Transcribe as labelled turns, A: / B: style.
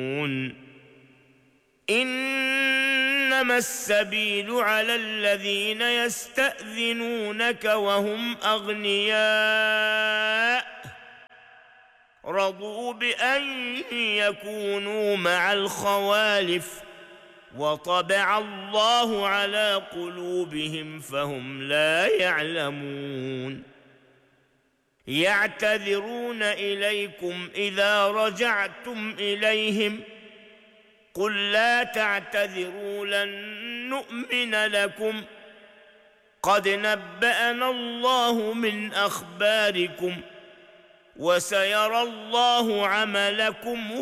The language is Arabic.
A: إنما السبيل على الذين يستأذنونك وهم أغنياء رضوا بأن يكونوا مع الخوالف وطبع الله على قلوبهم فهم لا يعلمون يعتذرون إليكم إذا رجعتم إليهم قل لا تعتذروا لن نؤمن لكم قد نبأنا الله من أخباركم وسيرى الله عملكم